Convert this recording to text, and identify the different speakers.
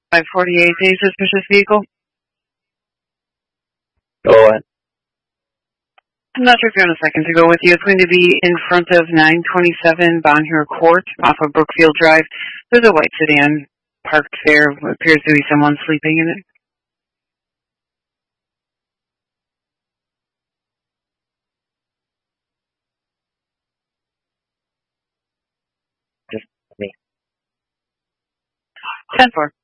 Speaker 1: 548, a suspicious vehicle.
Speaker 2: Go on.
Speaker 1: I'm not sure if you're on a second to go with you. It's going to be in front of 927 Bonheur Court off of Brookfield Drive. There's a white sedan parked there. What appears to be someone sleeping in it.
Speaker 2: Just me.
Speaker 1: 10-4.